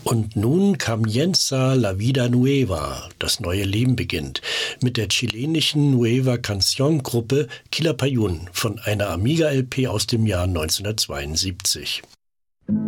Und nun comienza la vida nueva, das neue Leben beginnt, mit der chilenischen Nueva Canción-Gruppe Quilapayún von einer Amiga-LP aus dem Jahr 1972.